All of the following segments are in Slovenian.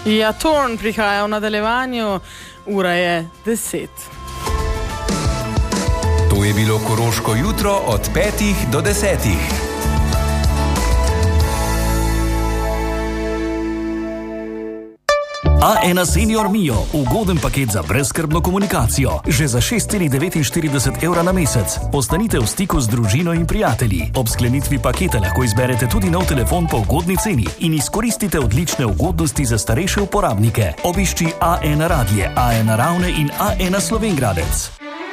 Ja, Torn prihaja v nadaljevanju, ura je 10. To je bilo Koroško jutro od 5 do 10. A1 Senior Mio, ugoden paket za brezskrbno komunikacijo. Že za 6,49 evra na mesec. Ostanite v stiku z družino in prijatelji. Ob sklenitvi paketa lahko izberete tudi nov telefon po ugodni ceni in izkoristite odlične ugodnosti za starejše uporabnike. Obišči A1 Radlje, A1 Ravne in A1 Slovenjgradec.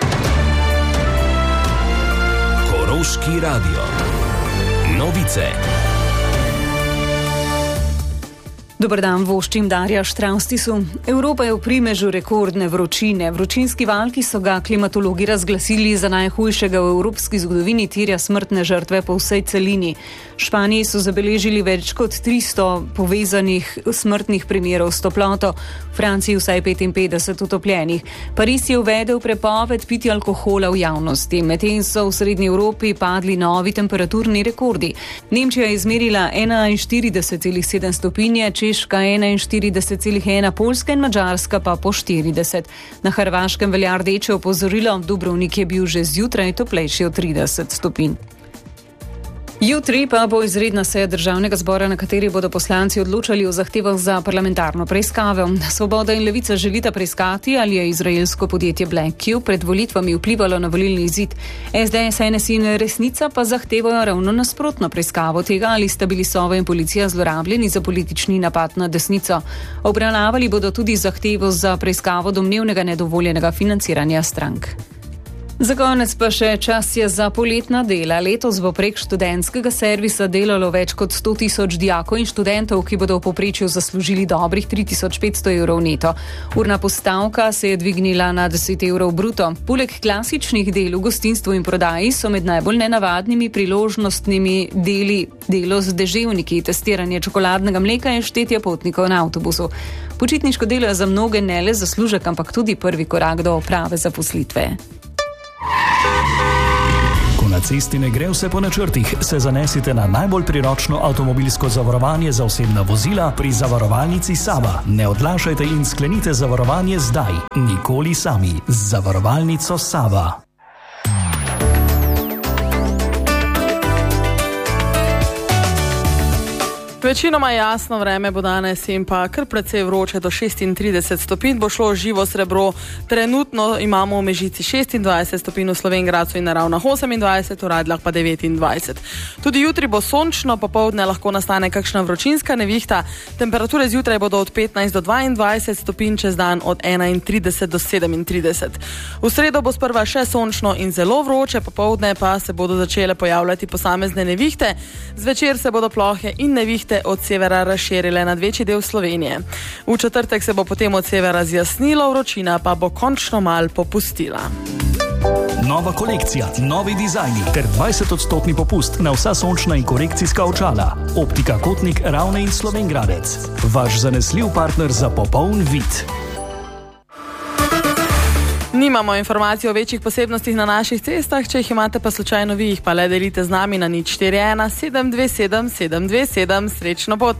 Koroški radio. Novice. Dobar dan, voščim Darja Štravstisu. Evropa je v primežu rekordne vročine. Vročinski val, ki so ga klimatologi razglasili za najhujšega v evropski zgodovini, terja smrtne žrtve po vsej celini. V Španiji so zabeležili več kot 300 povezanih smrtnih primerov s toploto, v Franciji vsaj 55 utopljenih. Pariz je uvedel prepoved pitja alkohola v javnosti. Medtem so v srednji Evropi padli novi temperaturni rekordi. Nemčija je izmerila 41,7 stopinje, Češka 41,1, Poljska in Madžarska pa po 40. Na Hrvaškem velja rdeče opozorilo, Dubrovnik je bil že zjutraj toplejši od 30 stopinj. Jutri pa bo izredna seja Državnega zbora, na kateri bodo poslanci odločali o zahtevah za parlamentarno preiskavo. Svoboda in Levica želita preiskati, ali je izraelsko podjetje Black Q pred volitvami vplivalo na volilni izid. SDS, NSI in Resnica pa zahtevajo ravno nasprotno preiskavo tega, ali sta bili Sova in policija zlorabljeni za politični napad na desnico. Obravnavali bodo tudi zahtevo za preiskavo domnevnega nedovoljenega financiranja strank. Za konec pa še čas je za poletna dela. Letos bo prek študentskega servisa delalo več kot 100.000 dijakov in študentov, ki bodo v povprečju zaslužili dobrih 3.500 evrov neto. Urna postavka se je dvignila na 10 evrov bruto. Poleg klasičnih del v gostinstvu in prodaji so med najbolj nenavadnimi priložnostnimi deli delo z deževniki, testiranje čokoladnega mleka in štetje potnikov na avtobusu. Počitniško delo je za mnoge ne le zaslužek, ampak tudi prvi korak do prave zaposlitve. Ko na cesti ne gre vse po načrtih, se zanesite na najbolj priročno avtomobilsko zavarovanje za osebna vozila pri zavarovalnici Sava. Ne odlašajte in sklenite zavarovanje zdaj. Nikoli sami. Z zavarovalnico Sava. Večinoma jasno vreme bo danes in pa kar precej vroče, do 36 stopinj bo šlo živo srebro. Trenutno imamo v Mežici 26 stopinj, v Slovenjgradcu in na Ravnah 28, v Radljah pa 29. Tudi jutri bo sončno, popoldne lahko nastane kakšna vročinska nevihta. Temperature zjutraj bodo od 15 do 22 stopinj, čez dan od 31 do 37. V sredo bo sprva še sončno in zelo vroče, popoldne pa se bodo začele pojavljati posamezne nevihte. Zvečer se bodo plohe in nevihte od severa razširile nad večji del Slovenije. V četrtek se bo potem od severa zjasnilo, vročina pa bo končno mal popustila. Nova kolekcija, novi dizajni ter 20% popust na vsa sončna in korekcijska očala. Optika Kotnik, Ravne in Slovenjgradec. Vaš zanesljiv partner za popoln vid. Nimamo informacij o večjih posebnostih na naših cestah, če jih imate pa slučajno vi, jih pa le delite z nami na 041 727 727. Srečno pot!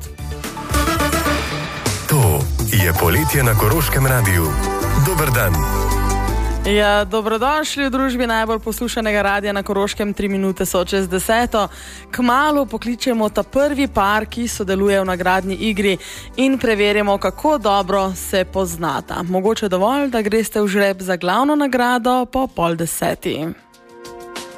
To je poletje na Koroškem radiju. Dober dan! Ja, dobrodošli v družbi najbolj poslušanega radija na Koroškem. 3 minute so čez 10. Kmalu pokličemo ta prvi par, ki sodeluje v nagradni igri in preverimo, kako dobro se poznata. Mogoče dovolj, da greste v žreb za glavno nagrado po 9:30.